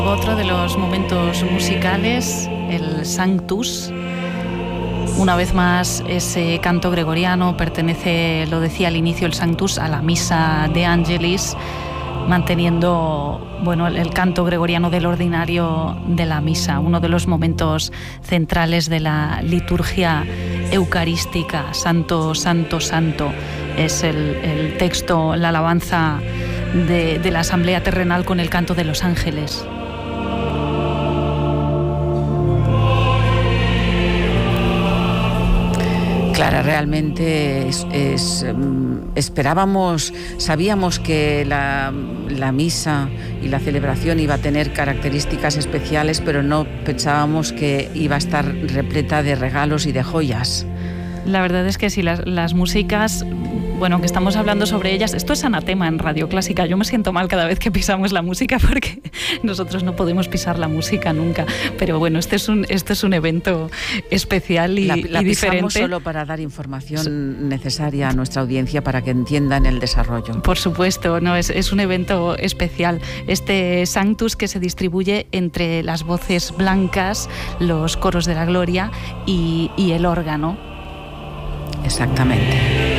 Otro de los momentos musicales, el Sanctus. Una vez más, ese canto gregoriano pertenece, lo decía al inicio, el Sanctus, a la Misa de Angelis, manteniendo el canto gregoriano del ordinario de la misa, uno de los momentos centrales de la liturgia eucarística. Santo, santo, santo es el texto, la alabanza de la asamblea terrenal con el canto de los ángeles. Clara, realmente esperábamos, sabíamos que la misa y la celebración iba a tener características especiales, pero no pensábamos que iba a estar repleta de regalos y de joyas. La verdad es que sí, las músicas, que estamos hablando sobre ellas, esto es anatema en Radio Clásica. Yo me siento mal cada vez que pisamos la música porque nosotros no podemos pisar la música nunca. Pero bueno, este es un evento especial y la diferente. Pisamos solo para dar información necesaria a nuestra audiencia para que entiendan el desarrollo. Por supuesto, es un evento especial. Este Sanctus que se distribuye entre las voces blancas, los coros de la gloria y el órgano. Exactamente.